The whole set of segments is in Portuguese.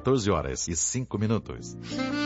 14h05.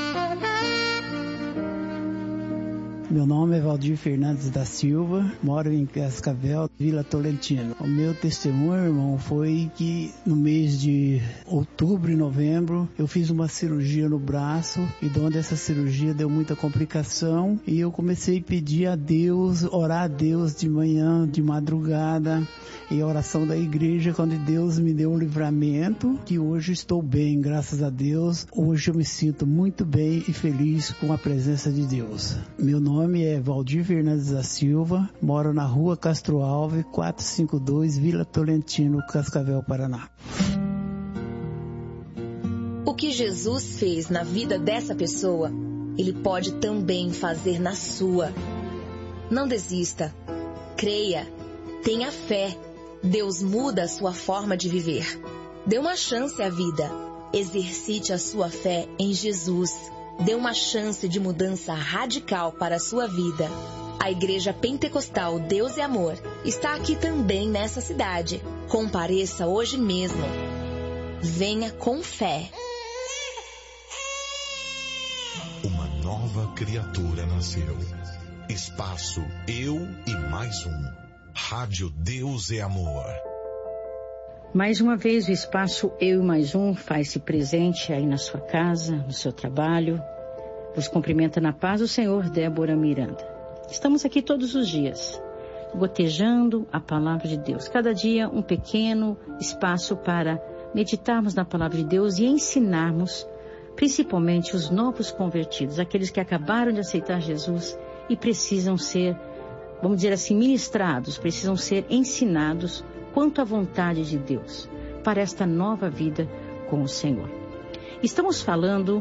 Meu nome é Valdir Fernandes da Silva, moro em Cascavel, Vila Tolentino. O meu testemunho, irmão, foi que no mês de outubro e novembro eu fiz uma cirurgia no braço e onde essa cirurgia deu muita complicação e eu comecei a pedir a Deus, orar a Deus de manhã, de madrugada e a oração da igreja, quando Deus me deu um livramento, que hoje estou bem, graças a Deus. Hoje eu me sinto muito bem e feliz com a presença de Deus. Meu nome é Valdir Fernandes da Silva, moro na rua Castro Alves, 452, Vila Tolentino, Cascavel, Paraná. O que Jesus fez na vida dessa pessoa, Ele pode também fazer na sua. Não desista. Creia. Tenha fé. Deus muda a sua forma de viver. Dê uma chance à vida. Exercite a sua fé em Jesus. Dê uma chance de mudança radical para a sua vida. A Igreja Pentecostal Deus e Amor está aqui também nessa cidade. Compareça hoje mesmo. Venha com fé. Uma nova criatura nasceu. Espaço Eu e Mais Um. Rádio Deus e Amor. Mais uma vez o espaço Eu e Mais Um faz-se presente aí na sua casa, no seu trabalho. Vos cumprimenta na paz do Senhor, Débora Miranda. Estamos aqui todos os dias, gotejando a palavra de Deus. Cada dia um pequeno espaço para meditarmos na palavra de Deus e ensinarmos, principalmente os novos convertidos, aqueles que acabaram de aceitar Jesus e precisam ser, vamos dizer assim, ministrados, precisam ser ensinados quanto à vontade de Deus para esta nova vida com o Senhor. Estamos falando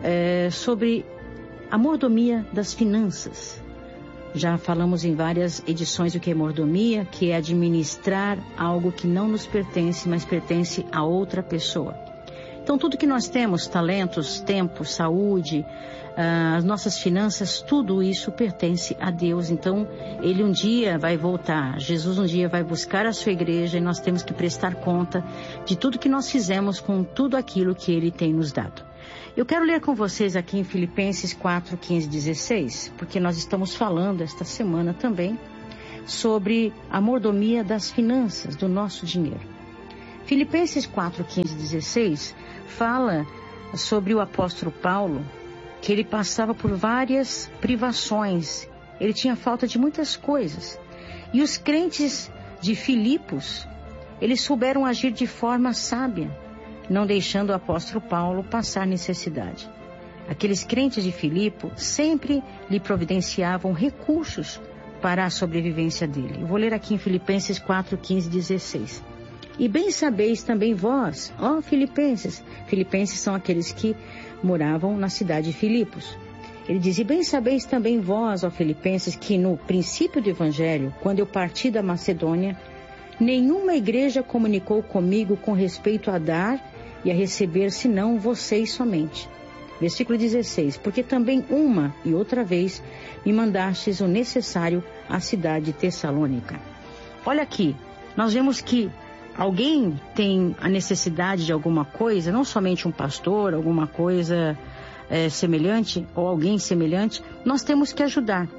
sobre a mordomia das finanças. Já falamos em várias edições do que é mordomia, que é administrar algo que não nos pertence, mas pertence a outra pessoa. Então tudo que nós temos, talentos, tempo, saúde, as nossas finanças, tudo isso pertence a Deus. Então Ele um dia vai voltar, Jesus um dia vai buscar a sua igreja e nós temos que prestar conta de tudo que nós fizemos com tudo aquilo que Ele tem nos dado. Eu quero ler com vocês aqui em Filipenses 4, 15, 16, porque nós estamos falando esta semana também sobre a mordomia das finanças, do nosso dinheiro. Filipenses 4, 15, 16 fala sobre o apóstolo Paulo, que ele passava por várias privações, ele tinha falta de muitas coisas. E os crentes de Filipos, eles souberam agir de forma sábia, não deixando o apóstolo Paulo passar necessidade. Aqueles crentes de Filipe sempre lhe providenciavam recursos para a sobrevivência dele. Eu vou ler aqui em Filipenses 4, 15, 16. E bem sabeis também vós, ó Filipenses. Filipenses são aqueles que moravam na cidade de Filipos. Ele diz, e bem sabeis também vós, ó Filipenses, que no princípio do Evangelho, quando eu parti da Macedônia, nenhuma igreja comunicou comigo com respeito a dar e a receber, senão vocês somente. Versículo 16, porque também uma e outra vez me mandastes o necessário à cidade de Tessalônica. Olha aqui, nós vemos que alguém tem a necessidade de alguma coisa, não somente um pastor, alguma coisa semelhante, ou alguém semelhante, nós temos que ajudar.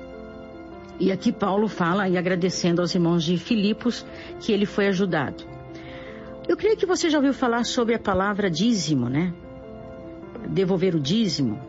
E aqui Paulo fala, e agradecendo aos irmãos de Filipos, que ele foi ajudado. Eu creio que você já ouviu falar sobre a palavra dízimo, né? Devolver o dízimo,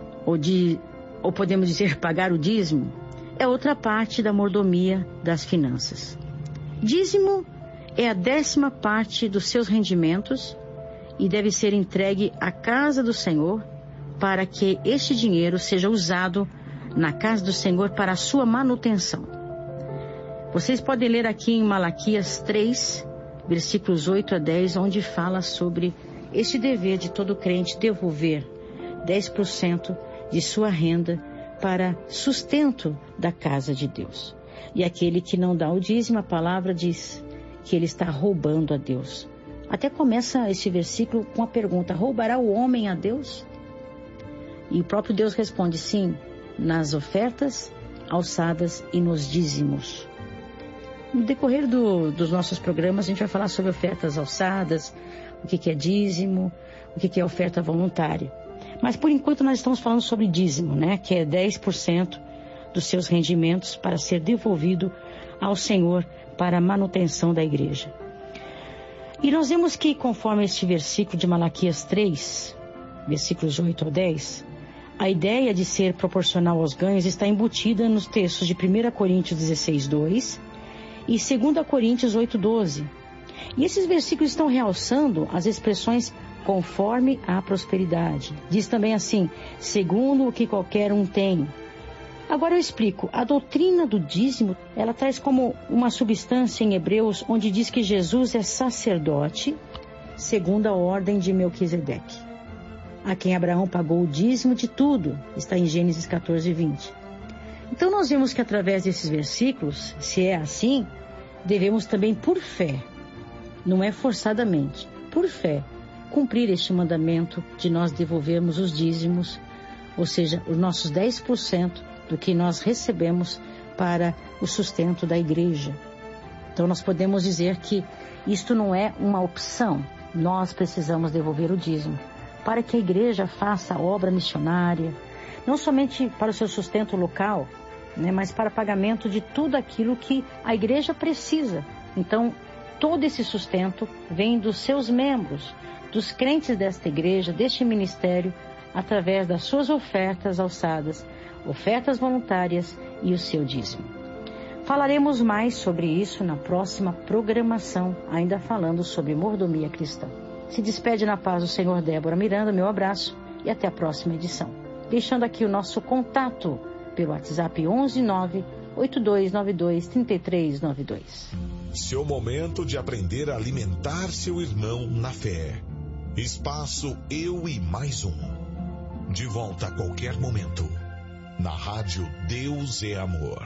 ou podemos dizer pagar o dízimo, é outra parte da mordomia das finanças. Dízimo é a 10ª parte dos seus rendimentos e deve ser entregue à casa do Senhor para que este dinheiro seja usado na casa do Senhor para a sua manutenção. Vocês podem ler aqui em Malaquias 3, versículos 8 a 10, onde fala sobre este dever de todo crente devolver 10% de sua renda para sustento da casa de Deus. E aquele que não dá o dízimo, a palavra diz que ele está roubando a Deus. Até começa esse versículo com a pergunta, roubará o homem a Deus? E o próprio Deus responde, sim, nas ofertas, alçadas e nos dízimos. No decorrer dos nossos programas, a gente vai falar sobre ofertas alçadas, o que é dízimo, o que é oferta voluntária. Mas por enquanto nós estamos falando sobre dízimo, né? Que é 10% dos seus rendimentos para ser devolvido ao Senhor para a manutenção da igreja. E nós vemos que, conforme este versículo de Malaquias 3, versículos 8 ao 10, a ideia de ser proporcional aos ganhos está embutida nos textos de 1 Coríntios 16, 2 e 2 Coríntios 8, 12. E esses versículos estão realçando as expressões conforme a prosperidade. Diz também assim, segundo o que qualquer um tem. Agora eu explico. A doutrina do dízimo, ela traz como uma substância em Hebreus, onde diz que Jesus é sacerdote, segundo a ordem de Melquisedeque, a quem Abraão pagou o dízimo de tudo. Está em Gênesis 14, 20. Então nós vemos que através desses versículos, se é assim, devemos também por fé, não é forçadamente, por fé, cumprir este mandamento de nós devolvermos os dízimos, ou seja, os nossos 10% do que nós recebemos para o sustento da igreja. Então nós podemos dizer que isto não é uma opção, nós precisamos devolver o dízimo, para que a igreja faça a obra missionária, não somente para o seu sustento local, né, mas para pagamento de tudo aquilo que a igreja precisa. Então, todo esse sustento vem dos seus membros, dos crentes desta igreja, deste ministério, através das suas ofertas alçadas, ofertas voluntárias e o seu dízimo. Falaremos mais sobre isso na próxima programação, ainda falando sobre mordomia cristã. Se despede na paz do Senhor Débora Miranda, meu abraço e até a próxima edição. Deixando aqui o nosso contato pelo WhatsApp 11982923392. Seu momento de aprender a alimentar seu irmão na fé. Espaço Eu e Mais Um. De volta a qualquer momento. Na rádio Deus é Amor.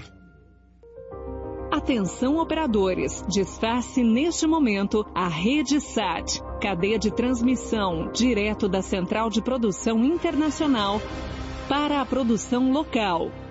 Atenção operadores, desface neste momento a Rede SAT, cadeia de transmissão direto da Central de Produção Internacional para a produção local.